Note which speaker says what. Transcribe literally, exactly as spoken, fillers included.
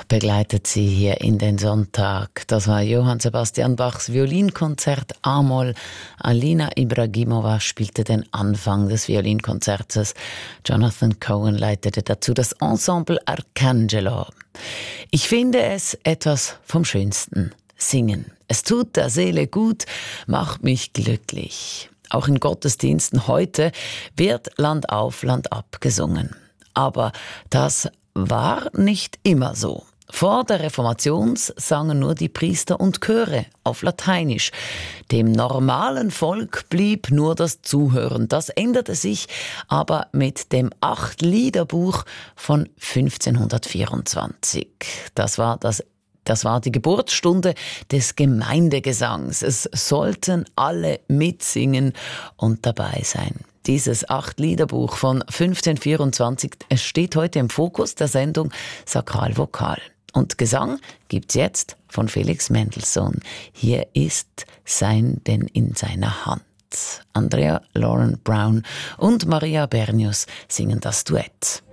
Speaker 1: begleitet sie hier in den Sonntag. Das war Johann Sebastian Bachs Violinkonzert A-Moll. Alina Ibragimova spielte den Anfang des Violinkonzertes. Jonathan Cohen leitete dazu das Ensemble Arcangelo. Ich finde es etwas vom Schönsten. Singen. Es tut der Seele gut, macht mich glücklich. Auch in Gottesdiensten heute wird Land auf, Land ab gesungen. Aber das war nicht immer so. Vor der Reformation sangen nur die Priester und Chöre auf Lateinisch. Dem normalen Volk blieb nur das Zuhören. Das änderte sich aber mit dem Acht-Lieder-Buch von fünfzehnhundertvierundzwanzig. Das war das Das war die Geburtsstunde des Gemeindegesangs. Es sollten alle mitsingen und dabei sein. Dieses Acht-Lieder-Buch von fünfzehnhundertvierundzwanzig, es steht heute im Fokus der Sendung Sakralvokal. Und Gesang gibt's jetzt von Felix Mendelssohn. Hier ist Sein denn in seiner Hand. Andrea Lauren Brown und Maria Bernius singen das Duett.